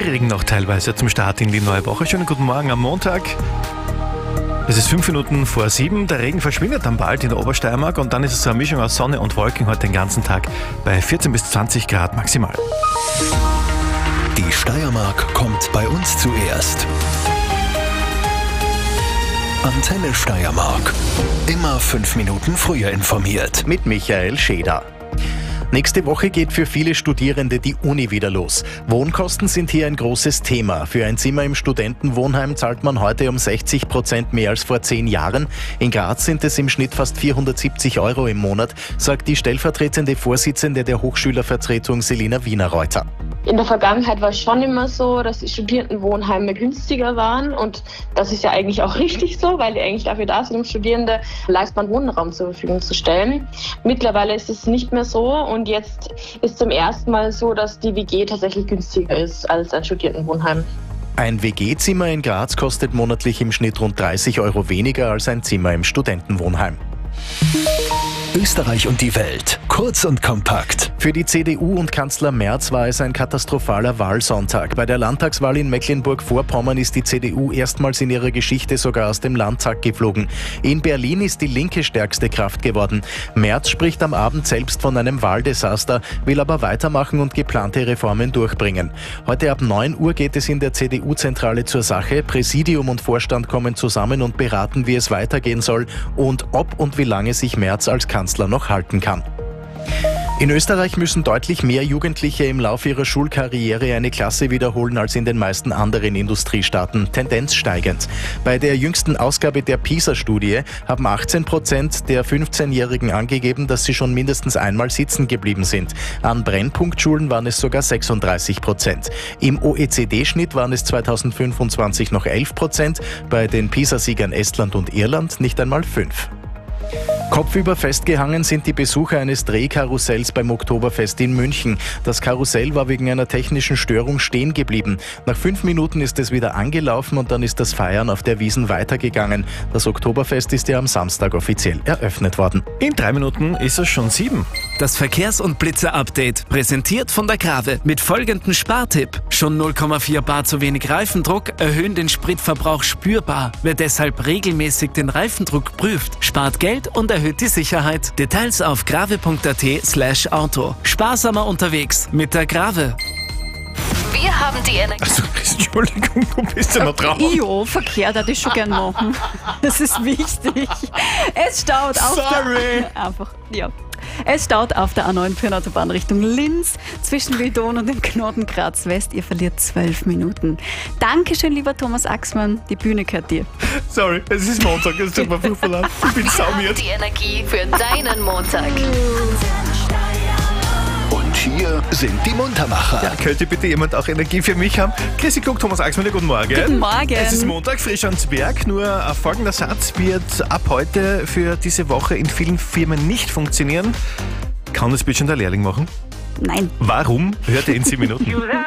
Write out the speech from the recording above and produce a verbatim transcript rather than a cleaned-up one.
Nieselregen noch teilweise zum Start in die neue Woche. Schönen guten Morgen am Montag. Es ist fünf Minuten vor sieben. Der Regen verschwindet dann bald in der Obersteiermark und dann ist es so eine Mischung aus Sonne und Wolken heute den ganzen Tag bei vierzehn bis zwanzig Grad maximal. Die Steiermark kommt bei uns zuerst. Antenne Steiermark. Immer fünf Minuten früher informiert. Mit Michael Scheder. Nächste Woche geht für viele Studierende die Uni wieder los. Wohnkosten sind hier ein großes Thema. Für ein Zimmer im Studentenwohnheim zahlt man heute um sechzig Prozent mehr als vor zehn Jahren. In Graz sind es im Schnitt fast vierhundertsiebzig Euro im Monat, sagt die stellvertretende Vorsitzende der Hochschülervertretung Selina Wienerreuter. In der Vergangenheit war es schon immer so, dass die Studierendenwohnheime günstiger waren und das ist ja eigentlich auch richtig so, weil die eigentlich dafür da sind, um Studierende leistbaren Wohnraum zur Verfügung zu stellen. Mittlerweile ist es nicht mehr so und jetzt ist zum ersten Mal so, dass die W G tatsächlich günstiger ist als ein Studierendenwohnheim. Ein W G-Zimmer in Graz kostet monatlich im Schnitt rund dreißig Euro weniger als ein Zimmer im Studentenwohnheim. Österreich und die Welt. Kurz und kompakt. Für die C D U und Kanzler Merz war es ein katastrophaler Wahlsonntag. Bei der Landtagswahl in Mecklenburg-Vorpommern ist die C D U erstmals in ihrer Geschichte sogar aus dem Landtag geflogen. In Berlin ist die Linke stärkste Kraft geworden. Merz spricht am Abend selbst von einem Wahldesaster, will aber weitermachen und geplante Reformen durchbringen. Heute ab neun Uhr geht es in der C D U-Zentrale zur Sache. Präsidium und Vorstand kommen zusammen und beraten, wie es weitergehen soll und ob und wie lange sich Merz als Kanzler noch halten kann. In Österreich müssen deutlich mehr Jugendliche im Laufe ihrer Schulkarriere eine Klasse wiederholen als in den meisten anderen Industriestaaten, Tendenz steigend. Bei der jüngsten Ausgabe der PISA-Studie haben achtzehn Prozent der fünfzehnjährigen angegeben, dass sie schon mindestens einmal sitzen geblieben sind. An Brennpunktschulen waren es sogar sechsunddreißig Prozent. Im O E C D-Schnitt waren es zweitausendfünfundzwanzig noch elf Prozent, bei den PISA-Siegern Estland und Irland nicht einmal fünf. Kopfüber festgehangen sind die Besucher eines Drehkarussells beim Oktoberfest in München. Das Karussell war wegen einer technischen Störung stehen geblieben. Nach fünf Minuten ist es wieder angelaufen und dann ist das Feiern auf der Wiesn weitergegangen. Das Oktoberfest ist ja am Samstag offiziell eröffnet worden. In drei Minuten ist es schon sieben. Das Verkehrs- und Blitzer-Update, präsentiert von der Grave mit folgendem Spartipp. Schon null Komma vier Bar zu wenig Reifendruck erhöhen den Spritverbrauch spürbar. Wer deshalb regelmäßig den Reifendruck prüft, spart Geld und erhöht die Sicherheit. Details auf grave.at slash Auto. Sparsamer unterwegs mit der Grave. Wir haben die Energie. Also, Entschuldigung, du bist ja noch drauf. Jo, Verkehr darf ich schon gern machen. Das ist wichtig. Es staut auf Sorry. der... Einfach, ja. Es staut auf der A neun Pirnautobahn Richtung Linz zwischen Wildon und dem Knoten Graz West. Ihr verliert zwölf Minuten. Dankeschön, lieber Thomas Axmann. Die Bühne gehört dir. Sorry, es ist Montag, es tut mir furchtbar leid. Ich bin Wir haben saumiert. die Energie für deinen Montag. Und hier sind die Muntermacher. Ja, könnte bitte jemand auch Energie für mich haben? Chrissy Kluck, Thomas Axmann, guten Morgen. Guten Morgen. Es ist Montag, frisch ans Berg, nur ein folgender Satz wird ab heute für diese Woche in vielen Firmen nicht funktionieren. Kann das bitte schon der Lehrling machen? Nein. Warum? Hört ihr in sieben Minuten.